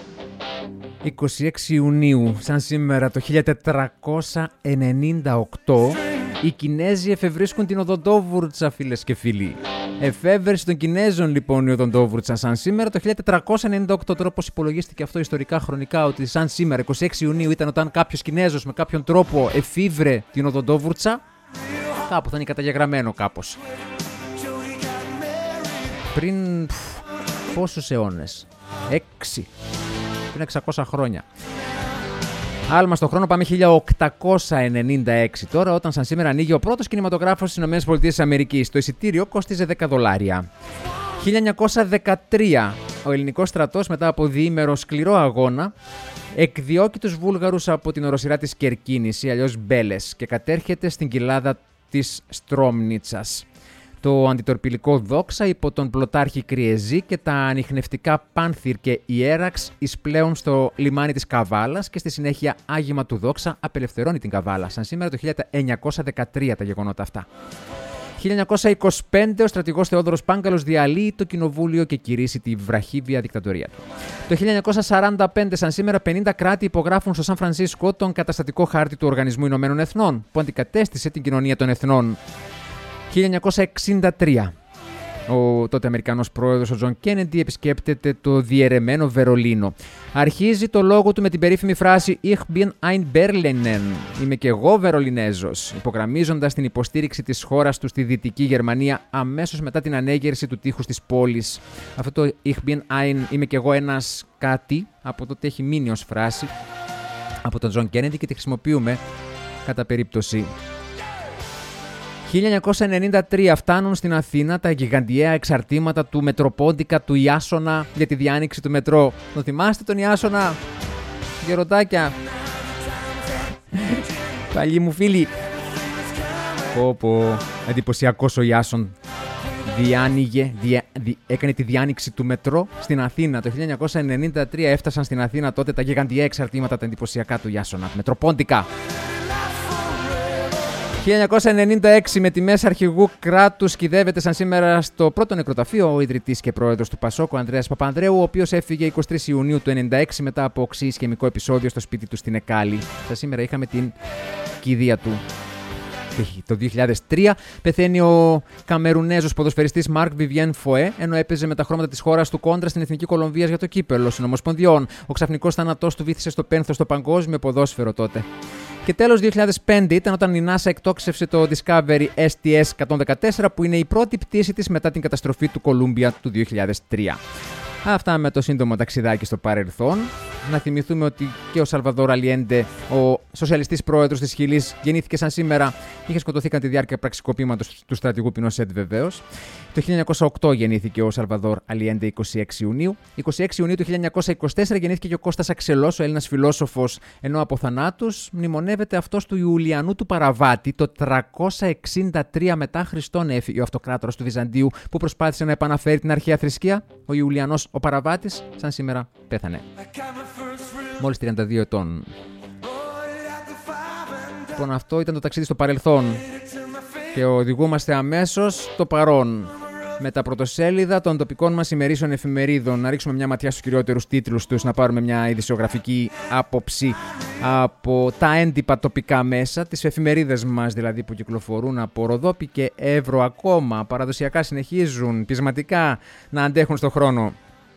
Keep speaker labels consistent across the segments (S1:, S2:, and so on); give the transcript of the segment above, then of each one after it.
S1: 26 Ιουνίου, σαν σήμερα το 1498, οι Κινέζοι εφευρίσκουν την οδοντόβουρτσα, φίλες και φίλοι. Εφεύρεση των Κινέζων, λοιπόν, η οδοντόβουρτσα σαν σήμερα το 1498. Τώρα, πώς υπολογίστηκε αυτό ιστορικά, χρονικά, ότι σαν σήμερα, 26 Ιουνίου, ήταν όταν κάποιος Κινέζος με κάποιον τρόπο εφήβρε την οδοντόβουρτσα. Κάπου θα είναι καταγεγραμμένο κάπως. Πριν πόσους αιώνες? 6. Πριν 600 χρόνια. Άλμα στον χρόνο, πάμε 1896 τώρα, όταν σαν σήμερα ανοίγει ο πρώτος κινηματογράφος στις ΗΠΑ. Το εισιτήριο κόστιζε $10. 1913, ο ελληνικός στρατός μετά από διήμερο σκληρό αγώνα εκδιώκει τους Βούλγαρους από την οροσειρά της Κερκίνης, ή αλλιώς Μπέλες, και κατέρχεται στην κοιλάδα της Στρόμνιτσας. Το αντιτορπιλικό Δόξα υπό τον πλωτάρχη Κριεζή και τα ανιχνευτικά Πάνθυρ και Ιέραξ εισπλέουν στο λιμάνι της Καβάλας και στη συνέχεια άγημα του Δόξα απελευθερώνει την Καβάλα. Σαν σήμερα το 1913 τα γεγονότα αυτά. 1925 ο στρατηγός Θεόδωρος Πάγκαλος διαλύει το κοινοβούλιο και κηρύσσει τη βραχύβια δικτατορία του. Το 1945 σαν σήμερα 50 κράτη υπογράφουν στο Σαν Φρανσίσκο τον καταστατικό χάρτη του Οργανισμού Ηνωμένων Εθνών που αντικατέστησε την Κοινωνία των Εθνών. 1963. Ο τότε Αμερικανός πρόεδρος ο Τζον Κέννεντι επισκέπτεται το διαιρεμένο Βερολίνο. Αρχίζει το λόγο του με την περίφημη φράση «Ich bin ein Berliner», είμαι και εγώ Βερολινέζος, υπογραμμίζοντας την υποστήριξη της χώρας του στη Δυτική Γερμανία αμέσως μετά την ανέγερση του τείχους της πόλης. Αυτό το «Ich bin ein», είμαι και εγώ ένας κάτι, από τότε έχει μείνει ως φράση από τον Τζον Κέννεντι και τη χρησιμοποιούμε κατά περίπτωση. 1993 φτάνουν στην Αθήνα τα γιγαντιαία εξαρτήματα του Μετροπόντικα του Ιάσονα για τη διάνοιξη του μετρό. Το θυμάστε τον Ιάσονα, γεροντάκια? Παλιοί μου φίλοι. Πω, εντυπωσιακός ο Ιάσον. Έκανε τη διάνοιξη του μετρό στην Αθήνα. Το 1993 έφτασαν στην Αθήνα τότε τα γιγαντιαία εξαρτήματα τα εντυπωσιακά του Ιάσονα. Μετροπόντικα. 1996 με τιμές αρχηγού κράτους σκηδεύεται σαν σήμερα στο πρώτο νεκροταφείο ο ιδρυτής και πρόεδρος του ΠΑΣΟΚ, ο Ανδρέας Παπανδρέου, ο οποίος έφυγε 23 Ιουνίου του 1996 μετά από οξύ ισχυμικό επεισόδιο στο σπίτι του στην Εκάλη. Σαν σήμερα είχαμε την κηδεία του. Το 2003 πεθαίνει ο Καμερουνέζος ποδοσφαιριστής Μαρκ Βιβιέν Φοέ, ενώ έπαιζε με τα χρώματα της χώρας του κόντρα στην Εθνική Κολομβίας για το κύπελλο συνομοσπονδιών. Ο ξαφνικός θάνατός του βύθισε στο πένθος στο παγκόσμιο ποδόσφαιρο τότε. Και τέλος 2005 ήταν όταν η NASA εκτόξευσε το Discovery STS-114 που είναι η πρώτη πτήση της μετά την καταστροφή του Κολούμπια του 2003. Αυτά με το σύντομο ταξιδάκι στο παρελθόν. Να θυμηθούμε ότι και ο Σαλβαδόρ Αλιέντε, ο σοσιαλιστής πρόεδρος της Χιλής, γεννήθηκε σαν σήμερα. Είχε σκοτωθεί κατά τη διάρκεια πραξικοπήματος του στρατηγού Πινοσέτ βεβαίως. Το 1908 γεννήθηκε ο Σαλβαδόρ Αλιέντε 26 Ιουνίου. 26 Ιουνίου του 1924 γεννήθηκε και ο Κώστας Αξελός, ο Έλληνας φιλόσοφος, ενώ από θανάτους μνημονεύεται αυτός του Ιουλιανού του Παραβάτη. Το 363 μετά Χριστόν έφυγε ο αυτοκράτορας του Βυζαντίου που προσπάθησε να επαναφέρει την αρχαία θρησκεία. Ο Ιουλιανός ο Παραβάτης, σαν σήμερα, πέθανε. Μόλις 32 ετών. Λοιπόν, αυτό ήταν το ταξίδι στο παρελθόν. Και οδηγούμαστε αμέσως στο παρόν. Με τα πρωτοσέλιδα των τοπικών μας ημερήσεων εφημερίδων. Να ρίξουμε μια ματιά στους κυριότερους τίτλους τους, να πάρουμε μια ειδησιογραφική άποψη από τα έντυπα τοπικά μέσα, τις εφημερίδες μας δηλαδή που κυκλοφορούν από Ροδόπη και Εύρο ακόμα. Παραδοσιακά συνεχίζουν πεισματικά να αντέχουν στον χρόνο.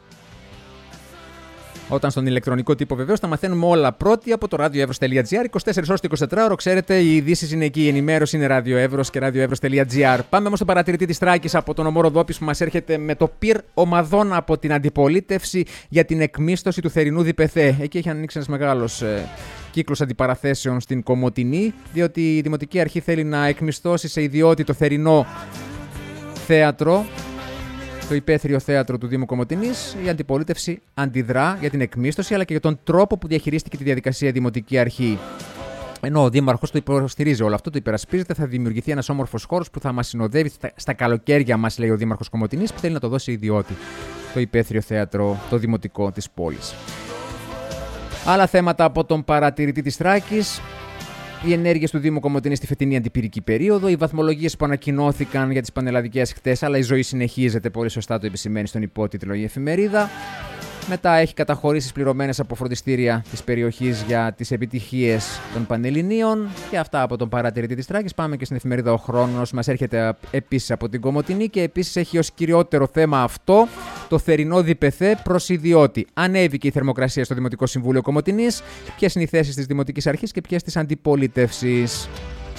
S1: Όταν στον ηλεκτρονικό τύπο βεβαίως τα μαθαίνουμε όλα πρώτοι από το radioevros.gr. 24 ώρες το 24ωρο, ξέρετε, οι ειδήσεις είναι εκεί, η ενημέρωση είναι Radio Evros και radioevros.gr. Πάμε όμως στον παρατηρητή της Τράκης από τον ομό Ροδόπης που μας έρχεται με το πυρ ομαδών από την αντιπολίτευση για την εκμίσθωση του θερινού διπεθέ. Εκεί έχει ανοίξει ένας μεγάλος κύκλος αντιπαραθέσεων στην Κομοτηνή, διότι η Δημοτική Αρχή θέλει να εκμισθώσει σε ιδιότητα το θερινό θέατρο. Το υπαίθριο θέατρο του Δήμου Κομοτηνής, η αντιπολίτευση αντιδρά για την εκμίσθωση αλλά και για τον τρόπο που διαχειρίστηκε τη διαδικασία η Δημοτική Αρχή. Ενώ ο Δήμαρχος το υποστηρίζει όλο αυτό, το υπερασπίζεται, θα δημιουργηθεί ένας όμορφος χώρος που θα μας συνοδεύει στα καλοκαίρια μας, λέει ο Δήμαρχος Κομοτηνής, που θέλει να το δώσει ιδιώτη. Το υπαίθριο θέατρο, το δημοτικό της πόλης. Άλλα θέματα από τον παρατηρητή της Θράκης. Οι ενέργειες του Δήμου Κομοτηνής στη φετινή αντιπυρική περίοδο, οι βαθμολογίες που ανακοινώθηκαν για τις πανελλαδικές χτες, αλλά η ζωή συνεχίζεται, πολύ σωστά το επισημαίνει στον υπότιτλο η εφημερίδα. Μετά έχει καταχωρήσεις πληρωμένες από φροντιστήρια της περιοχής για τις επιτυχίες των Πανελληνίων. Και αυτά από τον παρατηρητή της Τράκης. Πάμε και στην εφημερίδα Ο Χρόνος. Μας έρχεται επίσης από την Κομοτηνή και επίσης έχει ως κυριότερο θέμα αυτό το θερινό διπεθέ προς ιδιώτη. Ανέβηκε η θερμοκρασία στο Δημοτικό Συμβούλιο Κομοτηνής. Ποιες είναι οι θέσεις της Δημοτικής Αρχής και ποιες της αντιπολίτευσης.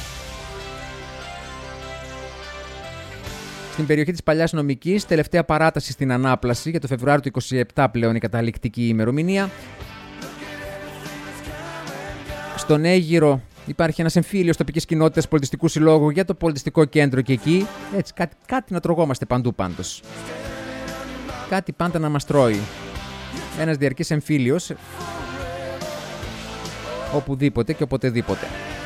S1: Στην περιοχή της Παλιάς Νομικής, τελευταία παράταση στην ανάπλαση για το Φεβρουάριο του 27 πλέον η καταληκτική ημερομηνία. Στον Αίγυρο υπάρχει ένας εμφύλιος τοπικής κοινότητας πολιτιστικού συλλόγου για το πολιτιστικό κέντρο και εκεί. Έτσι, κάτι να τρογόμαστε παντού πάντως. Κάτι πάντα να μας τρώει. Ένας διαρκής εμφύλιος οπουδήποτε και οποτεδήποτε.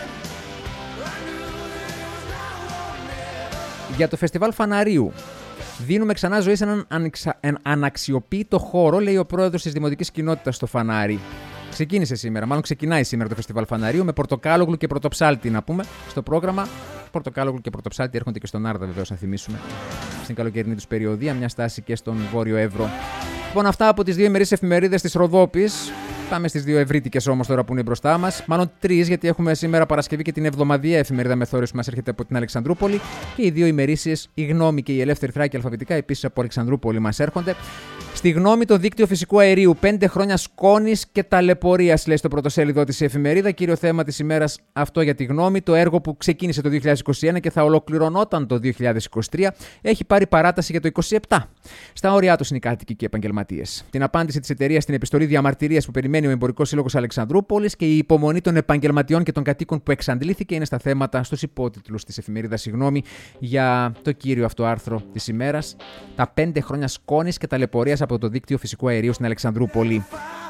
S1: Για το φεστιβάλ Φαναρίου. Δίνουμε ξανά ζωή σε έναν αναξιοποιητό χώρο, λέει ο πρόεδρος της Δημοτικής Κοινότητας στο Φανάρι. Ξεκίνησε σήμερα, μάλλον ξεκινάει σήμερα το φεστιβάλ Φαναρίου με Πορτοκάλογλου και Πρωτοψάλτη, να πούμε, στο πρόγραμμα. Πορτοκάλογλου και Πρωτοψάλτη έρχονται και στον Άρδα, βεβαίως, να θυμίσουμε. Στην καλοκαιρινή τους περιοδία, μια στάση και στον Βόρειο Εύρο. Λοιπόν, αυτά από τις δύο ημερήσεις εφημερίδες της Ροδόπης. Πάμε στις δύο ευρύτικες όμως τώρα που είναι μπροστά μας. Μάλλον τρεις, γιατί έχουμε σήμερα Παρασκευή και την εβδομαδιαία εφημερίδα Μεθόριος που μας έρχεται από την Αλεξανδρούπολη. Και οι δύο ημερήσεις, η Γνώμη και η Ελεύθερη Θράκη αλφαβητικά, επίσης από Αλεξανδρούπολη μας έρχονται. Στη Γνώμη, το δίκτυο φυσικού αερίου. 5 χρόνια σκόνης και ταλαιπωρίας, λέει στο πρωτοσέλιδο της η εφημερίδα. Κύριο θέμα της ημέρας αυτό για τη Γνώμη. Το έργο που ξεκίνησε το 2021 και θα ολοκληρωνόταν το 2023 έχει πάρει παράταση για το 2027. Στα όρια του είναι οι κάτοικοι και οι επαγγελματίες. Την απάντηση της εταιρείας στην επιστολή διαμαρτυρίας που περιμένει ο Εμπορικός Σύλλογος Αλεξανδρούπολης και η υπομονή των επαγγελματιών και των κατοίκων που εξαντλήθηκε είναι στα θέματα στους υπότιτλους της εφημερίδας Συγγνώμη για το κύριο αυτό άρθρο της ημέρας. Τα 5 χρόνια σκόνης και ταλαιπωρίας από το δίκτυο φυσικού αερίου στην Αλεξανδρούπολη.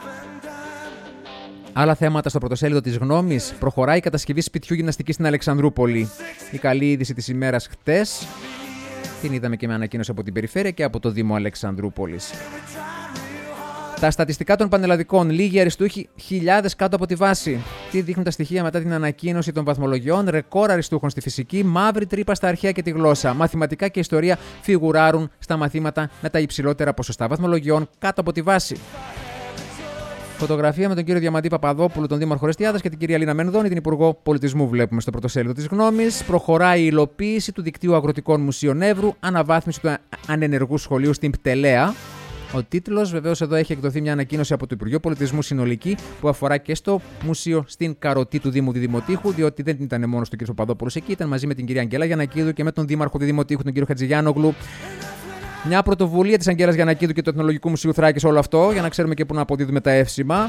S1: Άλλα θέματα στο πρωτοσέλιδο της Γνώμης. Προχωράει η κατασκευή σπιτιού γυμναστικής στην Αλεξανδρούπολη. Η καλή είδηση της ημέρας χτες. Την είδαμε και με ανακοίνωση από την Περιφέρεια και από το Δήμο Αλεξανδρούπολης. Τα στατιστικά των πανελλαδικών. Λίγοι αριστούχοι, χιλιάδες κάτω από τη βάση. Τι δείχνουν τα στοιχεία μετά την ανακοίνωση των βαθμολογιών. Ρεκόρ αριστούχων στη φυσική, μαύρη τρύπα στα αρχαία και τη γλώσσα. Μαθηματικά και ιστορία φιγουράρουν στα μαθήματα με τα υψηλότερα ποσοστά βαθμολογιών κάτω από τη βάση. Φωτογραφία με τον κύριο Διαμαντή Παπαδόπουλο, τον Δήμαρχο Ρεστιάδας και την κυρία Λίνα Μενδώνη, την Υπουργό Πολιτισμού, βλέπουμε στο πρωτοσέλιδο της Γνώμης. Προχωράει η υλοποίηση του δικτύου αγροτικών μουσείων Εύρου, αναβάθμιση του ανενεργού σχολείου στην Πτελέα. Ο τίτλος, βεβαίως, εδώ έχει εκδοθεί μια ανακοίνωση από το Υπουργείο Πολιτισμού συνολική που αφορά και στο μουσείο στην Καροτή του Δήμου Διδημοτήχου, διότι δεν ήταν μόνο του κ. Παπαδόπουλος εκεί, ήταν μαζί με την κυρία Αγγέλα Γιαννακίδου και με τον Δήμαρχο Διδημοτήχου, τον κ. Χατζηγιάνογλου. Μια πρωτοβουλία της Αγγέλας Γιαννακίδου και του Εθνολογικού Μουσείου Θράκης, όλο αυτό, για να ξέρουμε και πού να αποδίδουμε τα εύσημα.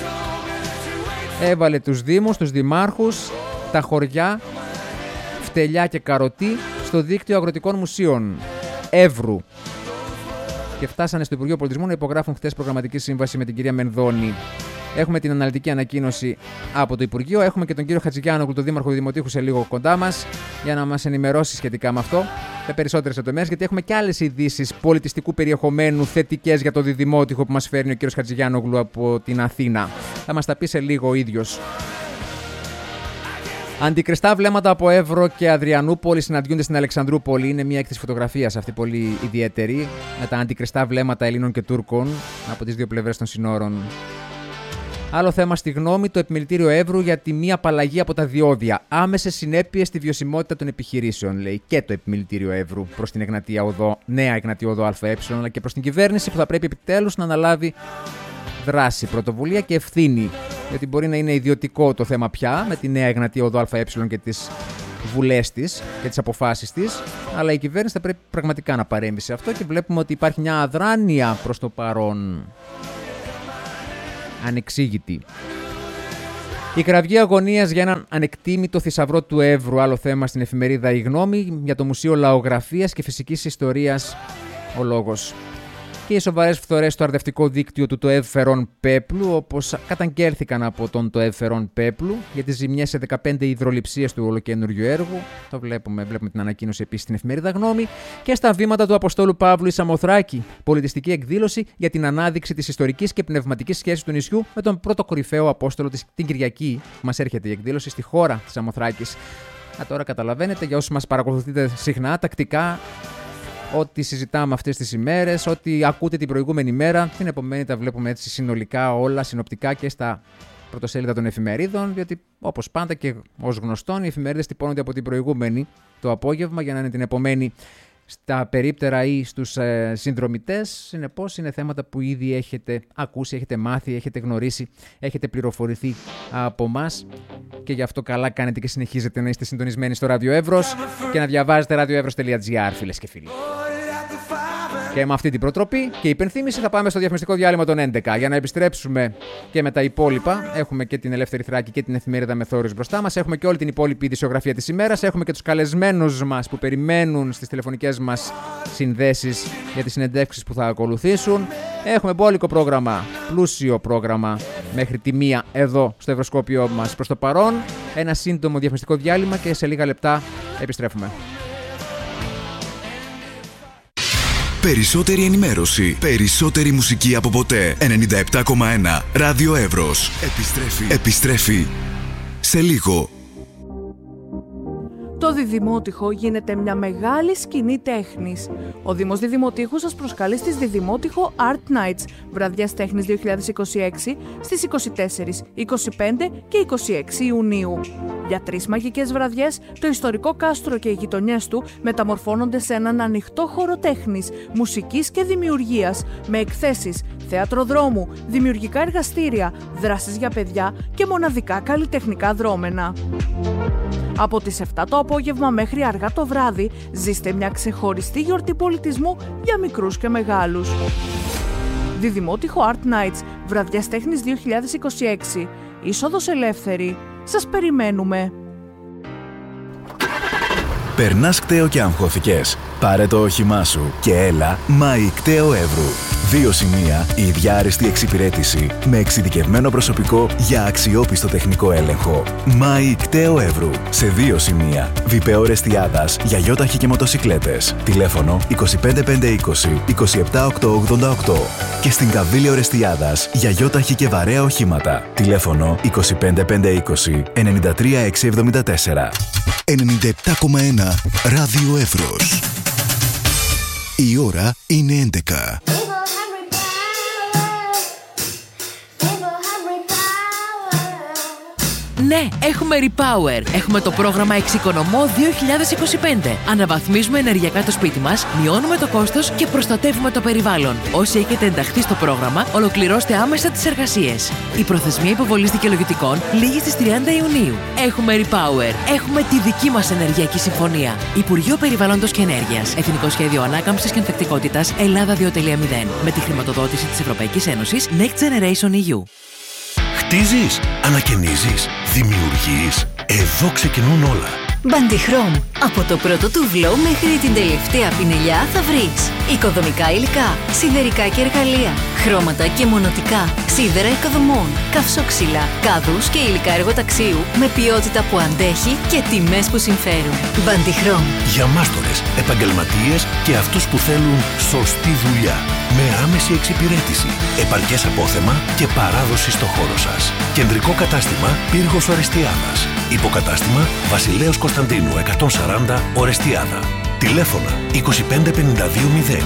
S1: Έβαλε τους Δήμους, τους Δημάρχους, τα χωριά, Φτελιά και Καροτή στο δίκτυο αγροτικών μουσείων Εύρου. Και φτάσανε στο Υπουργείο Πολιτισμού να υπογράφουν χτες προγραμματική σύμβαση με την κυρία Μενδώνη. Έχουμε την αναλυτική ανακοίνωση από το Υπουργείο. Έχουμε και τον κύριο Χατζηγιάνογλου, τον Δήμαρχο Δημοτήχου, σε λίγο κοντά μας, για να μας ενημερώσει σχετικά με αυτό. Με περισσότερες λεπτομέρειες, γιατί έχουμε και άλλες ειδήσεις πολιτιστικού περιεχομένου θετικές για το Διδημότυχο που μας φέρνει ο κύριος Χατζηγιάνογλου από την Αθήνα. Θα μας τα πει σε λίγο ο ίδιος. Αντικριστά βλέμματα από Εύρο και Αδριανούπολη συναντιούνται στην Αλεξανδρούπολη. Είναι μια έκθεση φωτογραφίας αυτή πολύ ιδιαίτερη, με τα αντικριστά βλέμματα Ελλήνων και Τούρκων από τις δύο πλευρές των συνόρων. Άλλο θέμα στη Γνώμη, το επιμελητήριο Εύρου για τη μία απαλλαγή από τα διόδια. Άμεσες συνέπειες στη βιωσιμότητα των επιχειρήσεων, λέει και το επιμελητήριο Εύρου προς την Εγνατία Οδό, νέα Εγνατία Οδό ΑΕ, αλλά και προς την κυβέρνηση που θα πρέπει επιτέλους να αναλάβει δράση, πρωτοβουλία και ευθύνη. Γιατί μπορεί να είναι ιδιωτικό το θέμα πια με τη νέα Εγνατία Οδό ΑΕ και τις βουλές της και τις αποφάσεις της, αλλά η κυβέρνηση θα πρέπει πραγματικά να παρέμβει σε αυτό και βλέπουμε ότι υπάρχει μια αδράνεια προς το παρόν. Ανεξήγητη. Η κραυγή αγωνίας για έναν ανεκτήμητο θησαυρό του Εύρου. Άλλο θέμα στην εφημερίδα Η Γνώμη, για το Μουσείο Λαογραφίας και Φυσικής Ιστορίας ο λόγος. Και οι σοβαρές φθορές στο αρδευτικό δίκτυο του ΤΟΕΒ Φερών Πέπλου, όπως καταγγέλθηκαν από τον ΤΟΕΒ Φερών Πέπλου για τις ζημιές σε 15 υδρολειψίες του ολοκαινούριου έργου. Το βλέπουμε την ανακοίνωση επίσης στην εφημερίδα Γνώμη. Και στα βήματα του Αποστόλου Παύλου η Σαμοθράκη, πολιτιστική εκδήλωση για την ανάδειξη της ιστορικής και πνευματικής σχέσης του νησιού με τον πρώτο κορυφαίο Απόστολο την Κυριακή. Μας έρχεται η εκδήλωση στη χώρα της Σαμοθράκης. Τώρα καταλαβαίνετε, για όσους μας παρακολουθείτε συχνά, τακτικά, ό,τι συζητάμε αυτές τις ημέρες, ό,τι ακούτε την προηγούμενη μέρα, την επομένη τα βλέπουμε έτσι συνολικά όλα, συνοπτικά και στα πρωτοσέλιδα των εφημερίδων, διότι όπως πάντα και ως γνωστόν οι εφημερίδες τυπώνονται από την προηγούμενη το απόγευμα για να είναι την επομένη στα περίπτερα ή στους συνδρομητές. Συνεπώς είναι θέματα που ήδη έχετε ακούσει, έχετε μάθει, έχετε γνωρίσει, έχετε πληροφορηθεί από μας και γι' αυτό καλά κάνετε και συνεχίζετε να είστε συντονισμένοι στο Ράδιο Εύρος και να διαβάζετε radioevros.gr, φίλες και φίλοι. Και με αυτή την προτροπή και υπενθύμηση θα πάμε στο διαφημιστικό διάλειμμα των 11 για να επιστρέψουμε και με τα υπόλοιπα. Έχουμε και την Ελεύθερη Θράκη και την Εφημερίδα Μεθόριος μπροστά μας. Έχουμε και όλη την υπόλοιπη ειδησιογραφία της ημέρας. Έχουμε και τους καλεσμένους μας που περιμένουν στις τηλεφωνικές μας συνδέσεις για τις συνεντεύξεις που θα ακολουθήσουν. Έχουμε μπόλικο πρόγραμμα, πλούσιο πρόγραμμα μέχρι τη 1 εδώ στο Ευρωσκόπιό μας προς το παρόν. Ένα σύντομο διαφημιστικό διάλειμμα και σε λίγα λεπτά επιστρέφουμε.
S2: Περισσότερη ενημέρωση, περισσότερη μουσική από ποτέ. 97,1 Ράδιο Εύρος. Επιστρέφει σε λίγο.
S3: Το Διδημότυχο γίνεται μια μεγάλη σκηνή τέχνης. Ο Δήμος Διδημοτύχου σας προσκαλεί στις Διδημότυχο Art Nights, βραδιάς τέχνης 2026, στις 24, 25 και 26 Ιουνίου. Για 3 μαγικές βραδιές, το ιστορικό κάστρο και οι γειτονιές του μεταμορφώνονται σε έναν ανοιχτό χώρο τέχνης, μουσικής και δημιουργίας, με εκθέσεις, θέατρο δρόμου, δημιουργικά εργαστήρια, δράσεις για παιδιά και μοναδικά καλλιτεχνικά δρόμενα. Από τις 7 το απόγευμα μέχρι αργά το βράδυ, ζήστε μια ξεχωριστή γιορτή πολιτισμού για μικρούς και μεγάλους. Διδημότυχο Art Nights, βραδιάς τέχνης 2026. Είσοδος ελεύθερη. Σας περιμένουμε.
S2: Περνάς κταίο και αγχώθηκες? Πάρε το όχημά σου και έλα ΜΑΗ Κταίο Εύρου. 2 σημεία, η ίδια άριστη εξυπηρέτηση με εξειδικευμένο προσωπικό για αξιόπιστο τεχνικό έλεγχο. ΜΑΗ Κταίο Εύρου. Σε 2 σημεία. Βιπέο Ρεστιάδας για γιόταχη και μοτοσικλέτες. Τηλέφωνο 25520 27888. Και στην Καβίλιο Ρεστιάδας για γιόταχη και βαρέα οχήματα. Τηλέφωνο 25520 93674. 97,1 Ράδιο Εύρος. Η ώρα είναι 11.
S4: Ναι, έχουμε Repower. Έχουμε το πρόγραμμα Εξοικονομώ 2025. Αναβαθμίζουμε ενεργειακά το σπίτι μας, μειώνουμε το κόστος και προστατεύουμε το περιβάλλον. Όσοι έχετε ενταχθεί στο πρόγραμμα, ολοκληρώστε άμεσα τις εργασίες. Η προθεσμία υποβολής δικαιολογητικών λήγει στις 30 Ιουνίου. Έχουμε Repower. Έχουμε τη δική μας ενεργειακή συμφωνία. Υπουργείο Περιβάλλοντος και Ενέργειας. Εθνικό Σχέδιο Ανάκαμψης και Ανθεκτικότητας Ελλάδα 2.0. Με τη χρηματοδότηση της Ευρωπαϊκής Ένωσης Next Generation EU.
S5: Χτίζεις, ανακαινίζεις, δημιουργείς. Εδώ ξεκινούν όλα.
S6: Μπαντιχρώμ. Από το πρώτο τουβλό μέχρι την τελευταία πινελιά θα βρεις οικοδομικά υλικά, σιδερικά και εργαλεία, χρώματα και μονοτικά, σίδερα οικοδομών, καυσόξυλα, κάδους και υλικά εργοταξίου με ποιότητα που αντέχει και τιμές που συμφέρουν. Μπαντιχρώμ.
S5: Για μάστορες, επαγγελματίες και αυτούς που θέλουν σωστή δουλειά. Με άμεση εξυπηρέτηση, επαρκές απόθεμα και παράδοση στο χώρο σας. Κεντρικό κατάστημα Πύργος Ορεστιάδας. Υποκατάστημα Βασιλέως Κωνσταντίνου 140 Ορεστιάδα. Τηλέφωνα 25520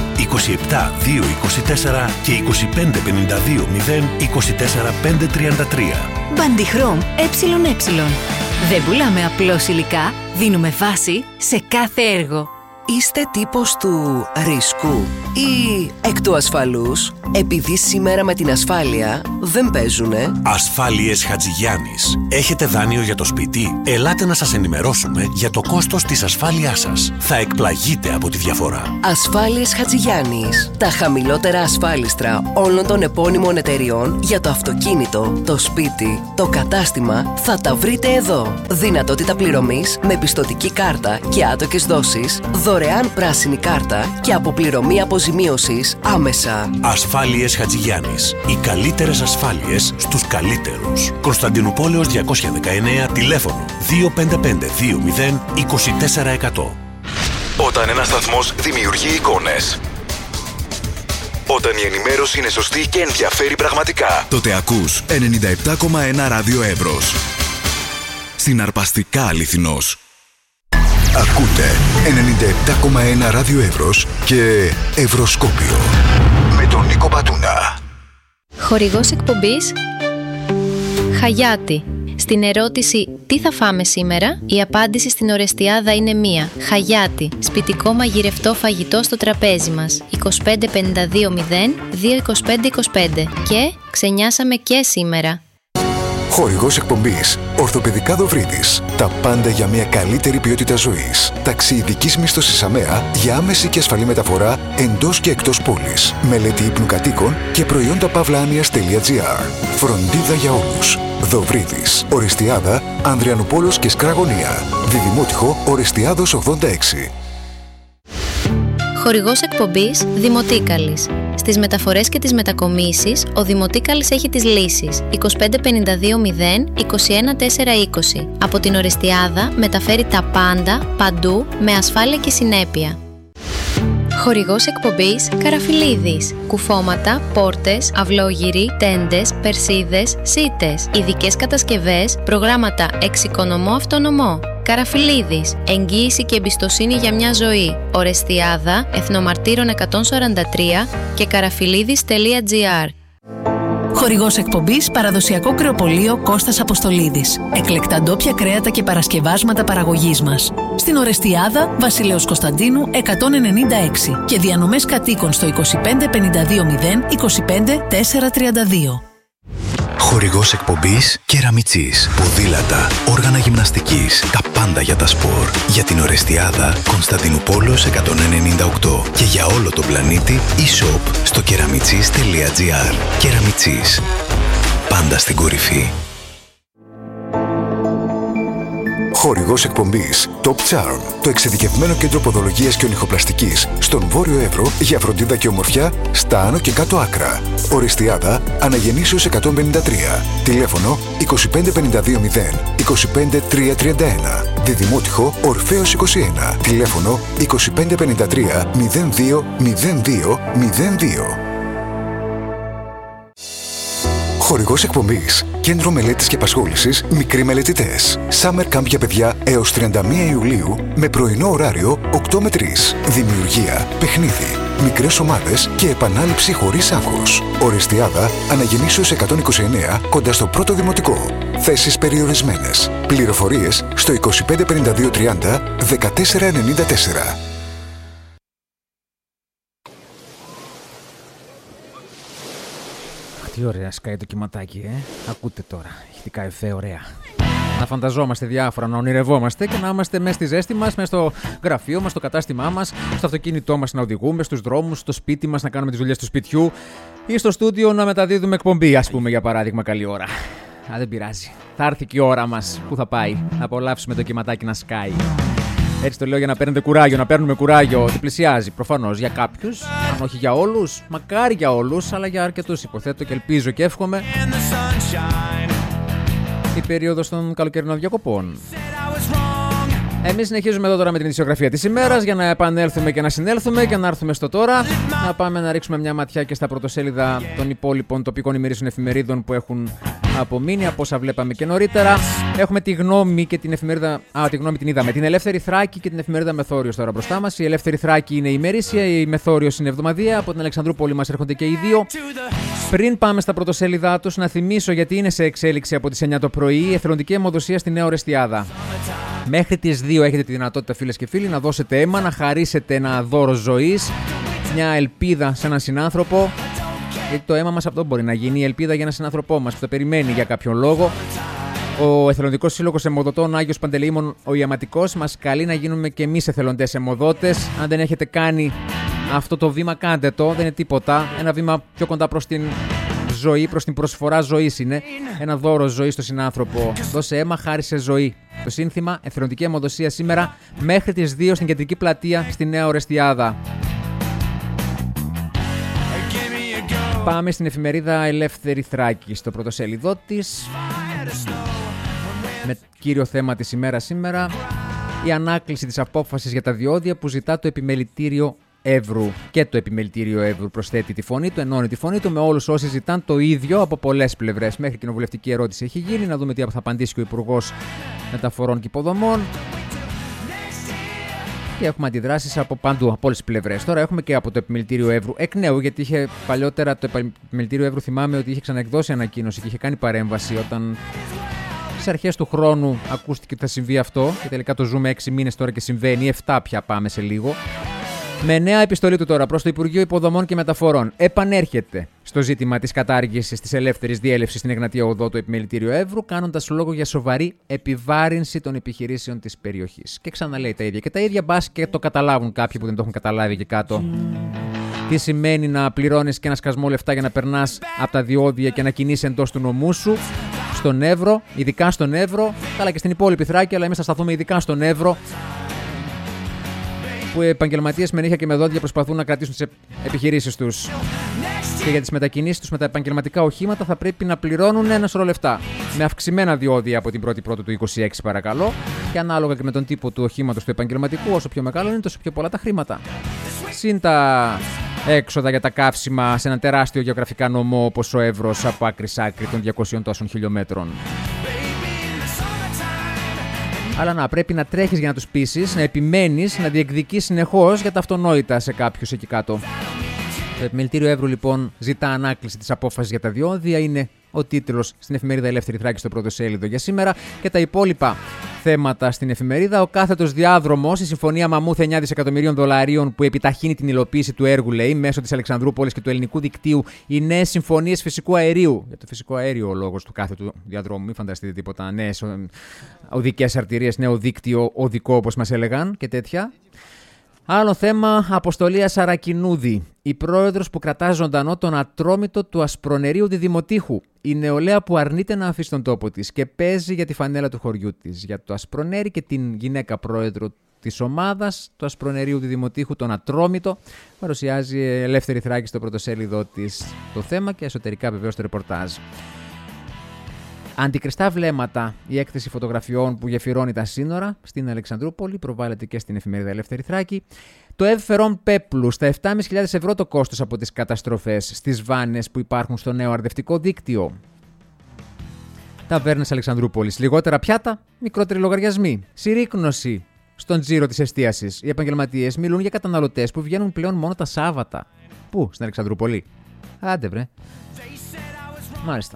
S5: 27224 και 25520 24533.
S6: Μπαντιχρώμ ΕΕ. Δεν πουλάμε απλώς υλικά, δίνουμε βάση σε κάθε έργο.
S7: Είστε τύπος του ρίσκου ή εκ του ασφαλούς, επειδή σήμερα με την ασφάλεια δεν παίζουνε?
S5: Ασφάλειες Χατζηγιάννης. Έχετε δάνειο για το σπίτι? Ελάτε να σας ενημερώσουμε για το κόστος της ασφάλειάς σας. Θα εκπλαγείτε από τη διαφορά.
S7: Ασφάλειες Χατζηγιάννης. Τα χαμηλότερα ασφάλιστρα όλων των επώνυμων εταιριών για το αυτοκίνητο, το σπίτι, το κατάστημα θα τα βρείτε εδώ. Δυνατότητα πληρωμής με πιστωτική κάρτα και άτοκες δόσεις, δωρεάν πράσινη κάρτα και αποπληρωμή αποζημίωσης άμεσα.
S5: Ασφάλειες Χατζηγιάννης. Οι καλύτερες ασφάλειες στους καλύτερους. Κωνσταντινούπολεως 219, τηλέφωνο 25520 2400.
S2: Όταν ένας σταθμός δημιουργεί εικόνες, όταν η ενημέρωση είναι σωστή και ενδιαφέρει πραγματικά, τότε ακούς 97,1 Ράδιο Εύρος. Συναρπαστικά αληθινός. Ακούτε 97,1 ράδιο Εύρος και Ευρωσκόπιο με τον Νίκο Πατούνα.
S8: Χορηγός εκπομπής Χαγιάτι. Στην ερώτηση «Τι θα φάμε σήμερα?», η απάντηση στην Ορεστιάδα είναι μία. Χαγιάτι. Σπιτικό μαγειρευτό φαγητό στο τραπέζι μας. 2552 0 225 25. Και ξενιάσαμε και σήμερα.
S2: Χορηγός εκπομπής Ορθοπαιδικά Δοβρίδης. Τα πάντα για μια καλύτερη ποιότητα ζωής. Ταξιειδικής μίσθωσης ΑΜΕΑ για άμεση και ασφαλή μεταφορά εντός και εκτός πόλης. Μελέτη ύπνου κατοίκων και προϊόντα pavlanias.gr. Φροντίδα για όλους. Δοβρίδης. Ορεστιάδα, Ανδριανουπόλος και Σκραγωνία. Διδημότυχο Ορεστιάδος 86.
S8: Χορηγός εκπομπής Δημοτίκαλης. Στις μεταφορές και τις μετακομίσεις, ο Δημοτίκαλης έχει τις λύσεις. 2552 0 21 420. Από την Ορεστιάδα μεταφέρει τα πάντα, παντού, με ασφάλεια και συνέπεια. Χορηγός εκπομπής Καραφιλίδης. Κουφώματα, πόρτες, αυλόγυροι, τέντες, περσίδες, σίτες. Ειδικές κατασκευές, προγράμματα εξοικονομώ αυτονομώ. Καραφιλίδης. Εγγύηση και εμπιστοσύνη για μια ζωή. Ορεστιάδα, Εθνομαρτύρων 143 και καραφιλίδης.gr.
S4: Χορηγός εκπομπής Παραδοσιακό Κρεοπωλείο Κώστας Αποστολίδης. Εκλεκτά ντόπια κρέατα και παρασκευάσματα παραγωγής μας. Στην Ορεστιάδα, Βασιλέως Κωνσταντίνου 196 και διανομές κατοίκων στο 2552 0 25 432.
S2: Χορηγός εκπομπής Κεραμιτσής. Ποδήλατα, όργανα γυμναστικής, τα πάντα για τα σπορ. Για την Ορεστιάδα, Κωνσταντινούπολος 198 και για όλο τον πλανήτη e-shop στο keramichis.gr. Κεραμιτσής. Πάντα στην κορυφή. Χορηγός εκπομπής Top Charm, το εξειδικευμένο κέντρο ποδολογίας και ονυχοπλαστικής στον Βόρειο Εύρο για φροντίδα και ομορφιά στα άνω και κάτω άκρα. Ορεστιάδα, Αναγεννήσεως 153. Τηλέφωνο 2552 0 25 331. Διδημότυχο Ορφέως 21. Τηλέφωνο 2553 02 02 02. Χορηγός εκπομπής Κέντρο Μελέτης και Απασχόλησης Μικροί Μελετητές. Summer Camp για παιδιά έως 31 Ιουλίου με πρωινό ωράριο 8 με 3. Δημιουργία, παιχνίδι, μικρές ομάδες και επανάληψη χωρίς άγχος. Ορεστιάδα, Αναγεννήσεως 129 κοντά στο πρώτο δημοτικό. Θέσεις περιορισμένες. Πληροφορίες στο 2552 30 1494.
S1: Τι ωραία σκάει το κυματάκι, Ακούτε τώρα. Ηχητικά εφέ, ωραία. Να φανταζόμαστε διάφορα, να ονειρευόμαστε και να είμαστε μέσα στη ζέστη μας, μέσα στο γραφείο μας, στο κατάστημά μας, στο αυτοκίνητό μας να οδηγούμε, στους δρόμους, στο σπίτι μας να κάνουμε τις δουλειές του σπιτιού ή στο στούντιο να μεταδίδουμε εκπομπή, ας πούμε, για παράδειγμα, καλή ώρα. Δεν πειράζει. Θα έρθει και η ώρα μας που θα πάει να απολαύσουμε το κυματάκι να σκάει. Έτσι το λέω για να παίρνετε κουράγιο, να παίρνουμε κουράγιο ότι πλησιάζει προφανώς για κάποιους, αν όχι για όλους, μακάρι για όλους, αλλά για αρκετούς υποθέτω και ελπίζω και εύχομαι η περίοδος των καλοκαιρινών διακοπών. Εμείς συνεχίζουμε εδώ τώρα με την ειδησιογραφία της ημέρας για να επανέλθουμε και να συνέλθουμε και να έρθουμε στο τώρα. Να πάμε να ρίξουμε μια ματιά και στα πρωτοσέλιδα των υπόλοιπων τοπικών ημερήσιων εφημερίδων που έχουν απομείνει από όσα βλέπαμε και νωρίτερα. Έχουμε τη Γνώμη και την εφημερίδα. Τη Γνώμη την είδαμε. Την Ελεύθερη Θράκη και την εφημερίδα Μεθόριος τώρα μπροστά μας. Η Ελεύθερη Θράκη είναι ημερήσια, η Μεθόριος είναι εβδομαδιαία. Από την Αλεξανδρούπολη μας έρχονται και οι δύο. Πριν πάμε στα πρωτοσέλιδά τους, να θυμίσω γιατί είναι σε εξέλιξη από τις 9 το πρωί η εθελοντική αιμοδοσία στη Νέα Ορεστιάδα. Μέχρι τις 2 έχετε τη δυνατότητα, φίλες και φίλοι, να δώσετε αίμα, να χαρίσετε ένα δώρο ζωής, μια ελπίδα σε έναν συνάνθρωπο. Γιατί το αίμα μας αυτό μπορεί να γίνει, η ελπίδα για έναν συνάνθρωπό μας που το περιμένει για κάποιον λόγο. Ο Εθελοντικός Σύλλογος Αιμοδοτών Άγιος Παντελεήμων, ο Ιαματικός, μας καλεί να γίνουμε και εμείς εθελοντές αιμοδότες. Αν δεν έχετε κάνει αυτό το βήμα, κάντε το, δεν είναι τίποτα. Ένα βήμα πιο κοντά προς την ζωή, προς την προσφορά ζωής είναι. Ένα δώρο ζωής στον συνάνθρωπο. Δώσε αίμα, χάρισε ζωή. Το σύνθημα εθελοντική αιμοδοσία σήμερα μέχρι τις 2 στην Κεντρική Πλατεία στη Νέα Ορεστιάδα. Πάμε στην εφημερίδα Ελεύθερη Θράκη, στο πρωτοσέλιδό της, με κύριο θέμα της ημέρας σήμερα η ανάκληση της απόφασης για τα διόδια που ζητά το επιμελητήριο Εύρου. Και το επιμελητήριο Εύρου προσθέτει τη φωνή του, ενώνει τη φωνή του με όλους όσοι ζητάν το ίδιο από πολλές πλευρές. Μέχρι κοινοβουλευτική ερώτηση έχει γίνει, να δούμε τι θα απαντήσει και ο Υπουργός Μεταφορών και Υποδομών. Και έχουμε αντιδράσεις από παντού, από όλες τις πλευρές. Τώρα έχουμε και από το Επιμελητήριο Εύρου εκ νέου, γιατί είχε παλιότερα το Επιμελητήριο Εύρου, θυμάμαι ότι είχε ξαναεκδώσει ανακοίνωση και είχε κάνει παρέμβαση όταν στις αρχές του χρόνου ακούστηκε ότι θα συμβεί αυτό. Και τελικά το ζούμε 6 μήνες τώρα και συμβαίνει, 7 πια πάμε σε λίγο. Με νέα επιστολή του τώρα προς το Υπουργείο Υποδομών και Μεταφορών, επανέρχεται στο ζήτημα της κατάργησης της ελεύθερης διέλευσης στην Εγνατία Οδό του Επιμελητήριο Εύρου, κάνοντας λόγο για σοβαρή επιβάρυνση των επιχειρήσεων της περιοχής. Και ξαναλέει τα ίδια. Και τα ίδια μπας και το καταλάβουν κάποιοι που δεν το έχουν καταλάβει εκεί κάτω. Τι σημαίνει να πληρώνεις και ένα σκασμό λεφτά για να περνάς από τα διόδια και να κινείς εντός του νομού σου, στον Εύρο, ειδικά στον Εύρο, καλά και στην υπόλοιπη Θράκη, αλλά εμείς θα σταθούμε ειδικά στον Εύρο, που οι επαγγελματίες με νύχια και με δόντια προσπαθούν να κρατήσουν τις επιχειρήσεις τους. Και για τις μετακινήσεις τους με τα επαγγελματικά οχήματα θα πρέπει να πληρώνουν ένα σωρό λεφτά. Με αυξημένα διόδια από την 1η Πρώτου του 2026, παρακαλώ. Και ανάλογα και με τον τύπο του οχήματος του επαγγελματικού, όσο πιο μεγάλο είναι, τόσο πιο πολλά τα χρήματα. Συν τα έξοδα για τα καύσιμα σε ένα τεράστιο γεωγραφικά νομό όπως ο Εύρος από άκρη σ' άκρη των 200 τόσων χιλιόμετρων. Αλλά να πρέπει να τρέχεις για να τους πείσεις, να επιμένεις, να διεκδικείς συνεχώς για τα αυτονόητα σε κάποιους εκεί κάτω. Το Επιμελητήριο Εύρου λοιπόν ζητά ανάκληση της απόφασης για τα διόδια, είναι ο τίτλος στην εφημερίδα Ελεύθερη Θράκη στο πρωτοσέλιδο για σήμερα. Και τα υπόλοιπα θέματα στην εφημερίδα: ο κάθετος διάδρομος, η συμφωνία μαμούθ 9 δισεκατομμυρίων δολαρίων που επιταχύνει την υλοποίηση του έργου, λέει, μέσω της Αλεξανδρούπολης και του ελληνικού δικτύου, οι νέες συμφωνίες φυσικού αερίου. Για το φυσικό αέριο ο λόγος του κάθετου διαδρόμου, μην φανταστείτε τίποτα. Νέες οδικές αρτηρίες, νέο δίκτυο οδικό όπως μας έλεγαν και τέτοια. Άλλο θέμα, αποστολή Ασαρακινούδη. Η πρόεδρος που κρατά ζωντανό τον ατρόμητο του Ασπρονερίου Διδημοτήχου. Η νεολαία που αρνείται να αφήσει τον τόπο της και παίζει για τη φανέλα του χωριού της. Για το Ασπρονέρι και την γυναίκα πρόεδρο της ομάδας του Ασπρονερίου Διδημοτήχου, τον ατρόμητο. Παρουσιάζει Ελεύθερη Θράκη στο πρωτοσέλιδο της το θέμα και εσωτερικά βεβαίως το ρεπορτάζ. Αντικριστά βλέμματα, η έκθεση φωτογραφιών που γεφυρώνει τα σύνορα στην Αλεξανδρούπολη, προβάλλεται και στην εφημερίδα Ελεύθερη Θράκη. Το ΕΒ Πέπλου, στα 7.500 ευρώ το κόστος από τις καταστροφές στις βάνες που υπάρχουν στο νέο αρδευτικό δίκτυο. Ταβέρνες Αλεξανδρούπολης, λιγότερα πιάτα, μικρότεροι λογαριασμοί. Συρρίκνωση στον τζίρο της εστίασης. Οι επαγγελματίες μιλούν για καταναλωτές που βγαίνουν πλέον μόνο τα Σάββατα. Πού, στην Αλεξανδρούπολη? Άντε βρε. Μάλιστα.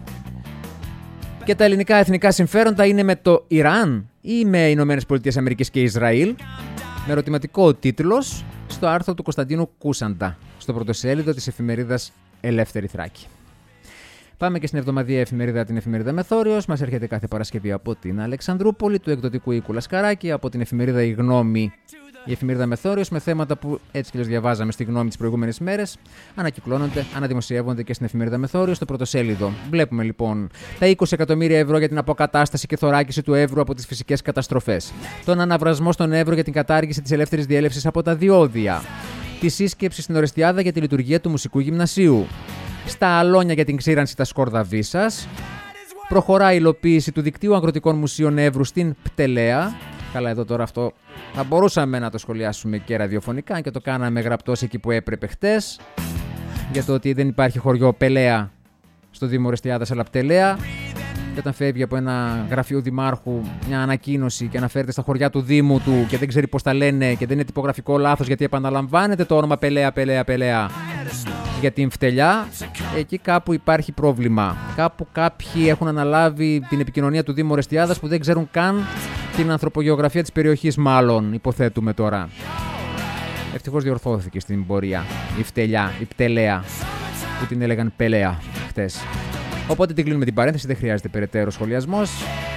S1: Και τα ελληνικά εθνικά συμφέροντα είναι με το Ιράν ή με Ηνωμένες Πολιτείες Αμερικής και Ισραήλ? Με ερωτηματικό ο τίτλος στο άρθρο του Κωνσταντίνου Κούσαντα, στο πρωτοσέλιδο της εφημερίδας Ελεύθερη Θράκη. Πάμε και στην εβδομαδιαία εφημερίδα, την εφημερίδα Μεθόριος. Μας έρχεται κάθε Παρασκευή από την Αλεξανδρούπολη, του εκδοτικού οίκου Λασκαράκη, από την εφημερίδα Η Γνώμη. Η εφημερίδα Μεθόριος, με θέματα που έτσι και les διαβάζαμε στη Γνώμη τις προηγούμενες μέρες, ανακυκλώνονται, αναδημοσιεύονται και στην εφημερίδα Μεθόριος στο πρωτοσέλιδο. Βλέπουμε λοιπόν τα 20 εκατομμύρια ευρώ για την αποκατάσταση και θωράκιση του Εύρου από τις φυσικές καταστροφές. Τον αναβρασμό στον Εύρο για την κατάργηση της ελεύθερης διέλευσης από τα διόδια. Τη σύσκεψη στην Ορεστιάδα για τη λειτουργία του Μουσικού Γυμνασίου. Στα Αλόνια για την ξύρανση τα Σκόρδα Βίσας. Προχωρά η υλοποίηση του δικτύου αγροτικών μουσείων Εύρου στην Πτελέα. Καλά, εδώ τώρα αυτό θα μπορούσαμε να το σχολιάσουμε και ραδιοφωνικά, αν και το κάναμε γραπτός εκεί που έπρεπε χτες, για το ότι δεν υπάρχει χωριό Πελέα στο Δήμο Ορεστιάδας, αλλά Πτελέα. Και όταν φεύγει από ένα γραφείο δημάρχου μια ανακοίνωση και αναφέρεται στα χωριά του Δήμου του και δεν ξέρει πώς τα λένε και δεν είναι τυπογραφικό λάθος γιατί επαναλαμβάνεται το όνομα Πελέα για την Φτελιά, εκεί κάπου υπάρχει πρόβλημα. Κάπου κάποιοι έχουν αναλάβει την επικοινωνία του Δήμου Ορεστιάδας που δεν ξέρουν καν την ανθρωπογεωγραφία της περιοχής, μάλλον υποθέτουμε τώρα. Ευτυχώς διορθώθηκε στην πορεία η Φτελιά, η Πτελέα, που την έλεγαν Πελέα χτες. Οπότε την κλείνουμε την παρένθεση, δεν χρειάζεται περαιτέρω σχολιασμός.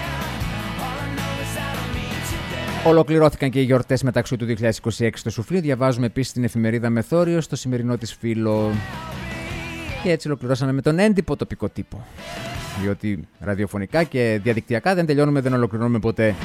S1: Ολοκληρώθηκαν και οι γιορτές μεταξύ του 2026 στο Σουφλί. Διαβάζουμε επίσης την εφημερίδα Μεθόριος, στο σημερινό της φύλλο. Και έτσι ολοκληρώσαμε με τον έντυπο τοπικό τύπο. Διότι ραδιοφωνικά και διαδικτυακά δεν τελειώνουμε, δεν ολοκληρώνουμε ποτέ.